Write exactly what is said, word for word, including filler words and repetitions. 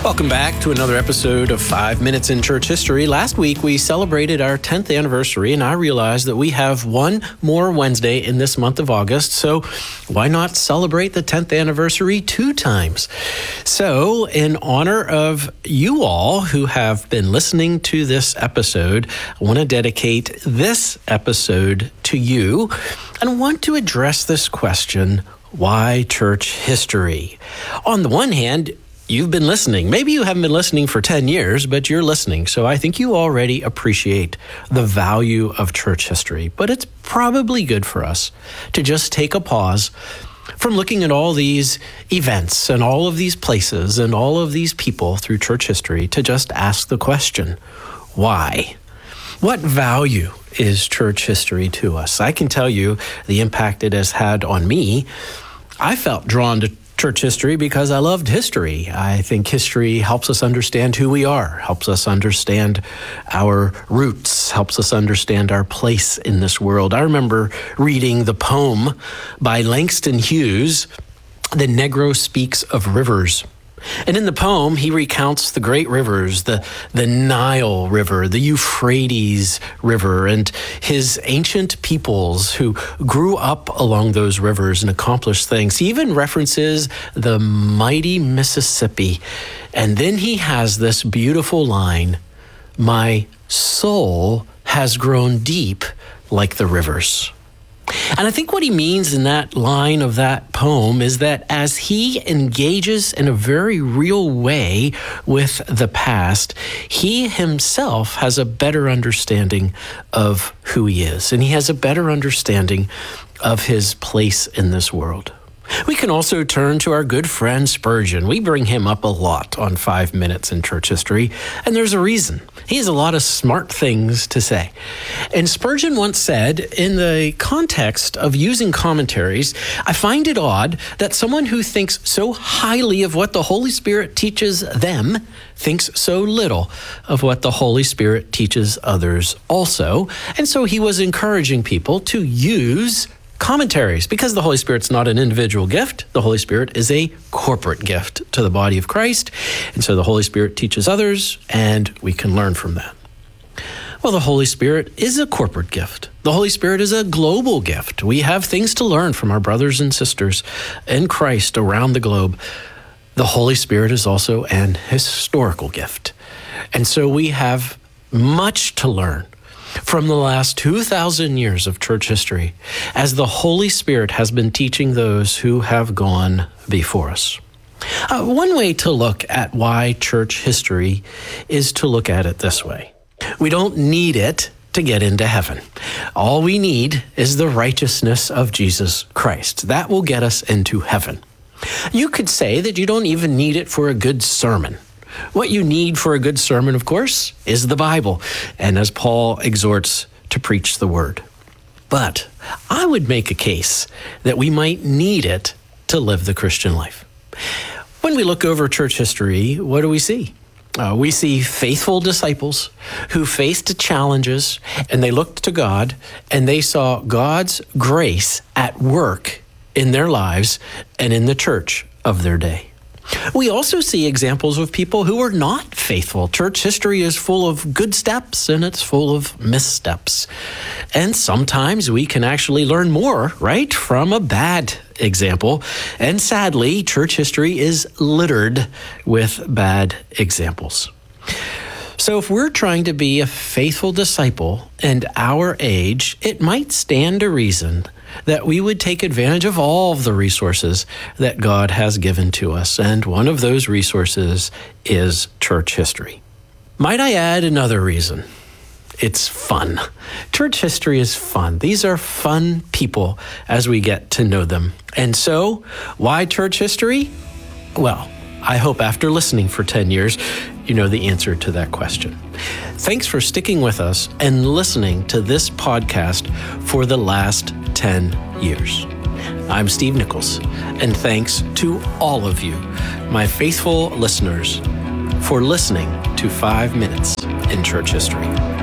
Welcome back to another episode of Five Minutes in Church History. Last week, we celebrated our tenth anniversary, and I realized that we have one more Wednesday in this month of August, so why not celebrate the tenth anniversary two times? So, in honor of you all who have been listening to this episode, I want to dedicate this episode to you, and I want to address this question: why church history? On the one hand, you've been listening. Maybe you haven't been listening for ten years, but you're listening. So I think you already appreciate the value of church history. But it's probably good for us to just take a pause from looking at all these events and all of these places and all of these people through church history to just ask the question, why? What value is church history to us? I can tell you the impact it has had on me. I felt drawn to church history because I loved history. I think history helps us understand who we are, helps us understand our roots, helps us understand our place in this world. I remember reading the poem by Langston Hughes, The Negro Speaks of Rivers. And in the poem, he recounts the great rivers, the, the Nile River, the Euphrates River, and his ancient peoples who grew up along those rivers and accomplished things. He even references the mighty Mississippi. And then he has this beautiful line, "My soul has grown deep like the rivers." And I think what he means in that line of that poem is that as he engages in a very real way with the past, he himself has a better understanding of who he is, and he has a better understanding of his place in this world. We can also turn to our good friend Spurgeon. We bring him up a lot on Five Minutes in Church History, and there's a reason. He has a lot of smart things to say. And Spurgeon once said, in the context of using commentaries, I find it odd that someone who thinks so highly of what the Holy Spirit teaches them thinks so little of what the Holy Spirit teaches others also. And so he was encouraging people to use commentaries, because the Holy Spirit's not an individual gift. The Holy Spirit is a corporate gift to the body of Christ. And so the Holy Spirit teaches others, and we can learn from that. Well, the Holy Spirit is a corporate gift. The Holy Spirit is a global gift. We have things to learn from our brothers and sisters in Christ around the globe. The Holy Spirit is also an historical gift. And so we have much to learn from the last two thousand years of church history, as the Holy Spirit has been teaching those who have gone before us. Uh, one way to look at why church history is to look at it this way. We don't need it to get into heaven. All we need is the righteousness of Jesus Christ. That will get us into heaven. You could say that you don't even need it for a good sermon. What you need for a good sermon, of course, is the Bible, and as Paul exhorts, to preach the word. But I would make a case that we might need it to live the Christian life. When we look over church history, what do we see? Uh, we see faithful disciples who faced challenges, and they looked to God, and they saw God's grace at work in their lives and in the church of their day. We also see examples of people who are not faithful. Church history is full of good steps and it's full of missteps. And sometimes we can actually learn more, right, from a bad example. And sadly, church history is littered with bad examples. So if we're trying to be a faithful disciple in our age, it might stand to reason that we would take advantage of all of the resources that God has given to us. And one of those resources is church history. Might I add another reason? It's fun. Church history is fun. These are fun people as we get to know them. And so, why church history? Well, I hope after listening for ten years, you know the answer to that question. Thanks for sticking with us and listening to this podcast for the last ten years. I'm Steve Nichols, and thanks to all of you, my faithful listeners, for listening to Five Minutes in Church History.